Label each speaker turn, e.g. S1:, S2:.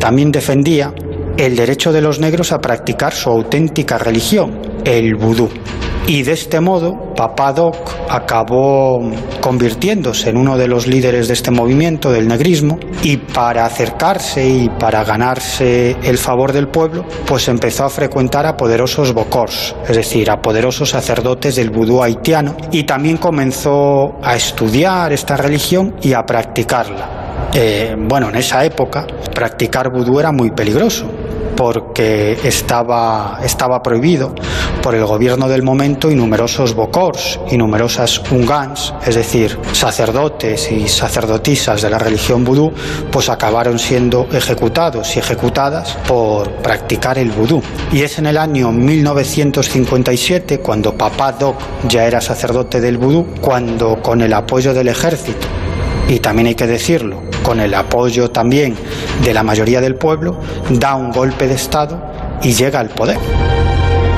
S1: también defendía el derecho de los negros a practicar su auténtica religión, el vudú. Y de este modo, Papa Doc acabó convirtiéndose en uno de los líderes de este movimiento, del negrismo, y para acercarse y para ganarse el favor del pueblo, pues empezó a frecuentar a poderosos bokors, es decir, a poderosos sacerdotes del vudú haitiano, y también comenzó a estudiar esta religión y a practicarla. Bueno, en esa época, practicar vudú era muy peligroso, porque estaba prohibido por el gobierno del momento, y numerosos bokors y numerosas ungans, es decir, sacerdotes y sacerdotisas de la religión vudú, pues acabaron siendo ejecutados y ejecutadas por practicar el vudú. Y es en el año 1957, cuando Papa Doc ya era sacerdote del vudú, cuando, con el apoyo del ejército, y también hay que decirlo, con el apoyo también de la mayoría del pueblo, da un golpe de Estado y llega al poder.